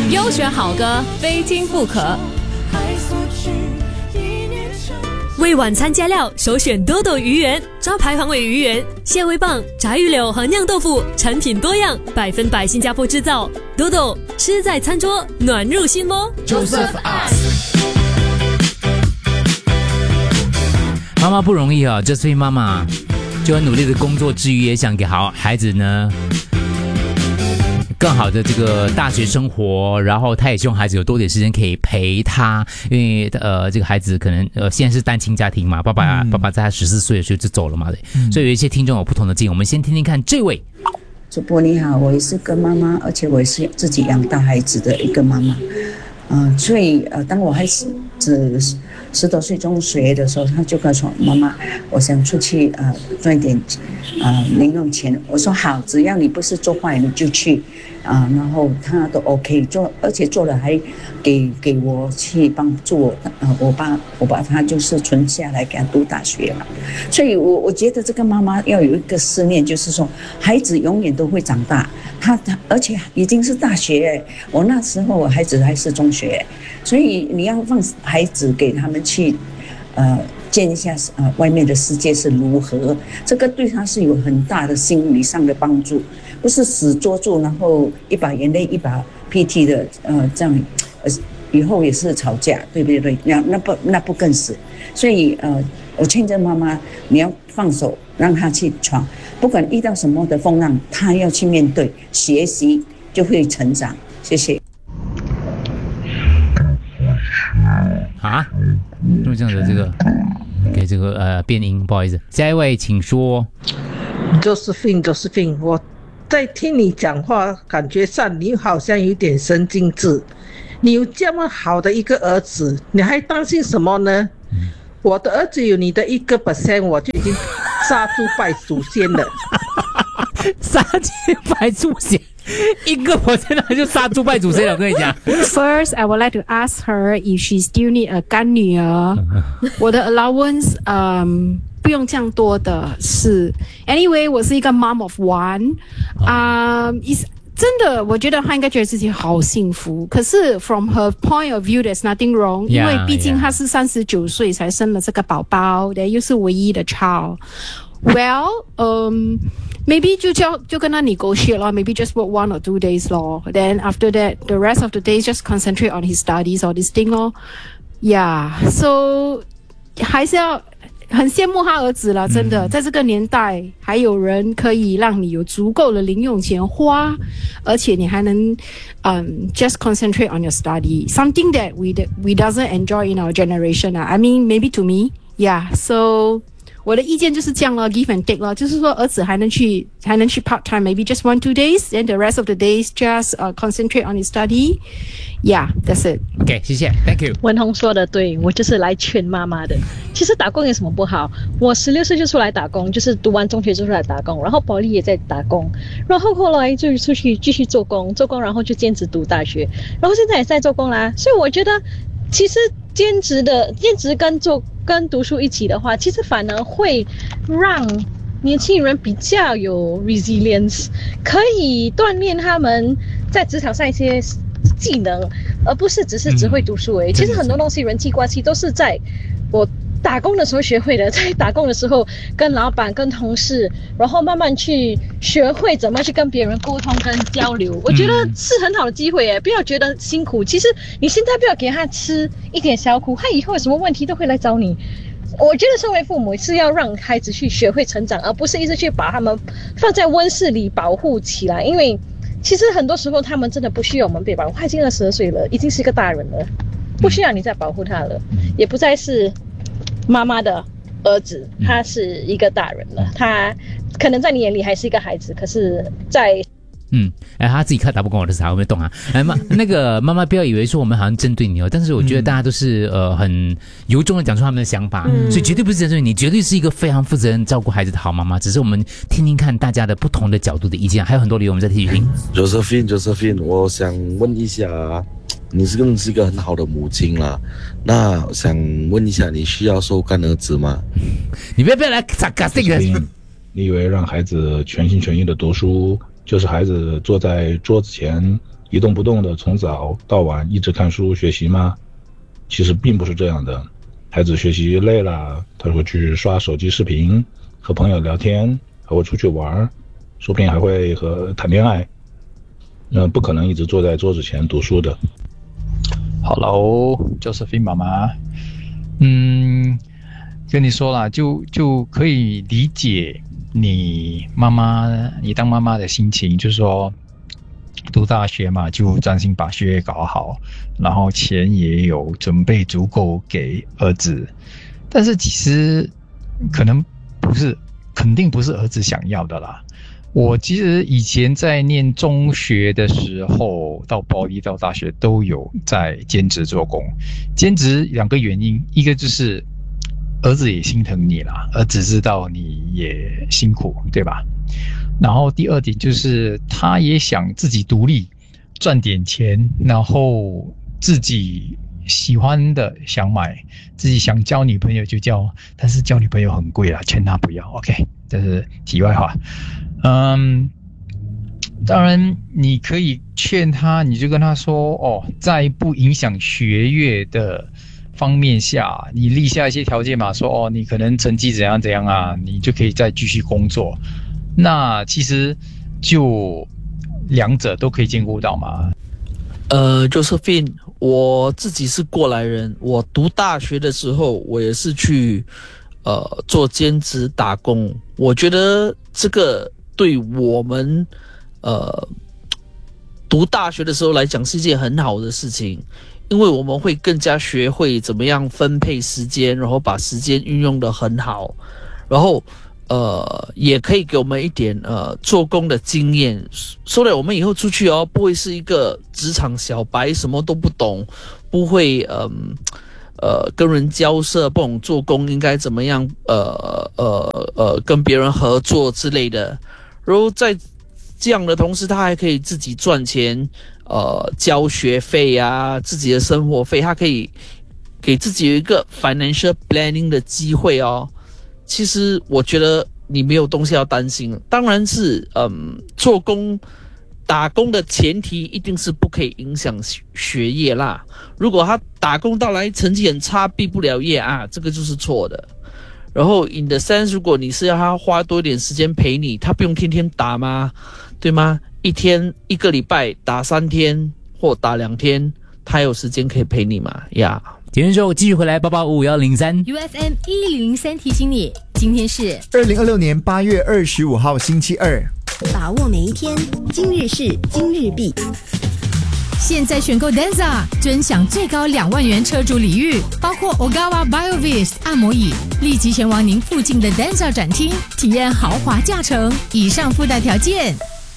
优选好歌，非听不可。 为晚餐加料，首选多多鱼圆，招牌黄尾鱼圆、蟹味棒、炸鱼柳和酿豆腐，产品多样，100%新加坡制造。多多吃在餐桌，暖入心窝。 Joseph Ask， 妈妈不容易啊，Josephine妈妈就很努力的工作之余，也想给孩子呢更好的这个大学生活，然后他也希望孩子有多点时间可以陪他，因为这个孩子可能现在是单亲家庭嘛，爸爸在他14岁的时候就走了嘛，所以有一些听众有不同的建议，我们先听听看这位。 主播你好，我也是个妈妈，而且我也是自己养大孩子的一个妈妈。所以当我孩子10多岁中学的时候，他就跟我说：“妈妈，我想出去赚一点零用钱。”我说：“好，只要你不是做坏，你就去。”然后他都 OK 做，而且做了还给我去帮助我把他就是存下来给他读大学嘛。所以我觉得这个妈妈要有一个思念，就是说孩子永远都会长大，他而且已经是大学，我那时候我孩子还是中学，所以你要放孩子给他们去见一下外面的世界是如何，这个对他是有很大的心理上的帮助，不是死捉住，然后一把眼泪一把鼻涕的这样，以后也是吵架，对不对？那不更死。所以我劝着妈妈，你要放手，让他去闯，不管遇到什么的风浪，他要去面对，学习就会成长。谢谢。 那么这样的这个给这个变音，不好意思，下一位请说。 Josephine， 我在听你讲话，感觉上你好像有点神经质。你有这么好的一个儿子，你还担心什么呢？我的儿子有你的1%，我就已经杀猪拜祖先了。 杀鸡拜祖先，1%就杀猪拜祖先了。我跟你讲 ，First I would like to ask her if she still need a 干女儿。我的 allowance 不用这样多的是 ，anyway 我是一个 mom of one，真的，我觉得她应该觉得自己好幸福。可是 from her point of view, there's nothing wrong， 因为毕竟她是39岁才生了这个宝宝，又是唯一的 child。Well, maybe 就跟他 negotiate 咯 ，maybe just work 1 or 2 days 咯。Then after that, the rest of the days just concentrate on his studies or this thing 咯。Yeah, so 还是要很羡慕他儿子了，真的，在这个年代还有人可以让你有足够的零用钱花，而且你还能just concentrate on your study, something that we doesn't enjoy in our generation. I mean, maybe to me, yeah. So 我的意见就是这样了 ，give and take 了，就是说儿子还能去 part time, maybe just 1-2 days, and the rest of the days just concentrate on his study. Yeah, that's it. OK， 谢谢 ，Thank you。 文宏说的对，我就是来劝妈妈的。其实打工有什么不好？我16岁就出来打工，就是读完中学就出来打工，然后保利也在打工，然后后来就出去继续做工，然后就兼职读大学，然后现在也在做工啦。所以我觉得，其实兼职跟读书一起的话，其实反而会让年轻人比较有 resilience， 可以锻炼他们在职场上一些技能，而不是只会读书而已。其实很多东西人际关系都是在我打工的时候学会的，在打工的时候跟老板跟同事，然后慢慢去学会怎么去跟别人沟通跟交流，我觉得是很好的机会耶。不要觉得辛苦，其实你现在不要给他吃一点小苦，他以后有什么问题都会来找你。我觉得身为父母是要让孩子去学会成长，而不是一直去把他们放在温室里保护起来，因为其实很多时候他们真的不需要我们被保护，他已经22岁了，已经是一个大人了，不需要你再保护他了，也不再是妈妈的儿子，他是一个大人了，他可能在你眼里还是一个孩子，可是在他自己看打不过我的啥，我没动啊。那个妈妈不要以为说我们好像针对你哦，但是我觉得大家都是很由衷的讲出他们的想法，所以绝对不是针对你，绝对是一个非常负责任照顾孩子的好妈妈。只是我们听听看大家的不同的角度的意见，还有很多理由我们再继续听。 Josephine， 我想问一下，你是一个很好的母亲啦，那想问一下，你需要收干儿子吗？ 你不要来sarcastic的。 你以为让孩子全心全意的读书，就是孩子坐在桌子前一动不动的从早到晚一直看书学习吗？其实并不是这样的。孩子学习累了，他会去刷手机视频，和朋友聊天，还会出去玩，说不定还会谈恋爱。不可能一直坐在桌子前读书的。 Hello， Josephine 妈妈，跟你说啦，就可以理解你当妈妈的心情，就是说读大学嘛，就专心把学业搞好，然后钱也有准备足够给儿子，但是其实肯定不是儿子想要的啦。我其实以前在念中学的时候，到保利到大学都有在兼职做工。兼职2个原因，一个就是儿子也心疼你啦，儿子知道你也辛苦，对吧？然后第二点就是他也想自己独立赚点钱，然后自己喜欢的想买，自己想交女朋友就交，但是交女朋友很贵啦，劝他不要。 OK， 这是题外话。当然你可以劝他，你就跟他说在不影响学业的方面下，你立下一些条件嘛，说你可能成绩怎样怎样啊，你就可以再继续工作。那其实就两者都可以兼顾到嘛。 Josephine， 我自己是过来人，我读大学的时候，我也是去做兼职打工。我觉得这个对我们读大学的时候来讲是一件很好的事情，因为我们会更加学会怎么样分配时间，然后把时间运用得很好，然后也可以给我们一点做工的经验，说了我们以后出去不会是一个职场小白，什么都不懂，不会跟人交涉，不懂做工应该怎么样跟别人合作之类的。然后在这样的同时，他还可以自己赚钱，交学费啊，自己的生活费，他可以给自己有一个 financial planning 的机会哦。其实我觉得你没有东西要担心，当然是做工打工的前提一定是不可以影响学业啦。如果他打工到来成绩很差，毕不了业啊，这个就是错的。然后 in the sense， 如果你是要他花多一点时间陪你，他不用天天打吗？对吗？一个礼拜打3天或打2天，他有时间可以陪你嘛呀。 节目之后继续回来885103 UFM 1003提醒你，今天是 2026年8月25号星期二， 把握每一天，今日事今日毕。 现在选购 Denza 尊享最高2万元车主礼遇，包括 Ogawa BioVist 按摩椅，立即前往您附近的 Denza 展厅，体验豪华驾乘。以上附带条件。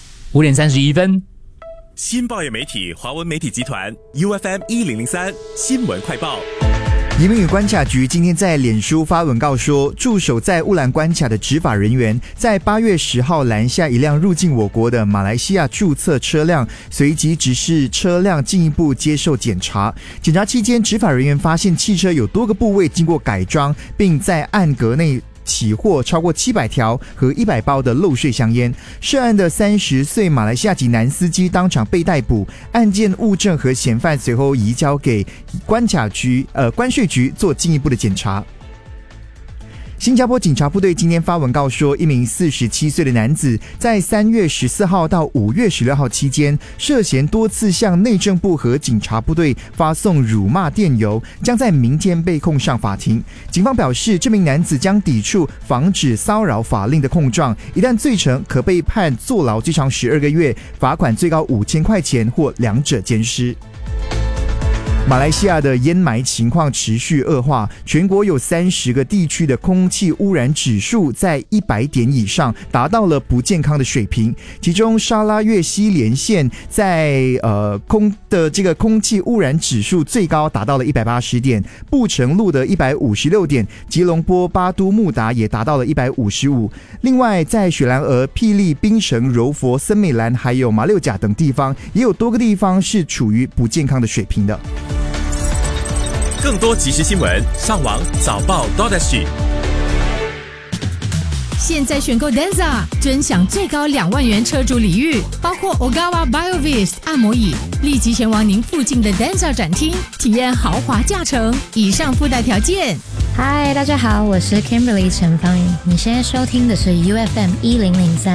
5点31分。 新报业媒体华文媒体集团 UFM 1003新闻快报。 移民与关卡局今天在脸书发文告说，驻守在乌兰关卡的执法人员在8月10号拦下一辆入境我国的马来西亚注册车辆，随即指示车辆进一步接受检查。检查期间，执法人员发现汽车有多个部位经过改装，并在暗格内起获超过700条和100包的漏税香烟。涉案的30岁马来西亚籍男司机当场被逮捕，案件物证和嫌犯随后移交给关税局做进一步的检查。新加坡警察部队今天发文告说，一名47岁的男子在3月14号到5月16号期间，涉嫌多次向内政部和警察部队发送辱骂电邮，将在明天被控上法庭。警方表示，这名男子将抵触防止骚扰法令的控状，一旦罪成，可被判坐牢最长12个月，罚款最高5000块钱或2者兼施。马来西亚的烟霾情况持续恶化，全国有30个地区的空气污染指数在100点以上，达到了不健康的水平。其中沙拉越西连县在这个空气污染指数最高达到了180点，布城路的156点，吉隆坡巴都穆达也达到了155。另外，在雪兰莪、霹雳、槟城、柔佛、森美兰还有马六甲等地方，也有多个地方是处于不健康的水平的。 更多即时新闻，上网早报 .SG。 现在选购 Denza， 尊享最高2万元车主礼遇，包括 Ogawa BioVist 按摩椅，立即前往您附近的 Denza 展厅，体验豪华驾乘。以上附带条件。 嗨，大家好，我是 Kimberly 陈芳宇，你现在收听的是 UFM 1003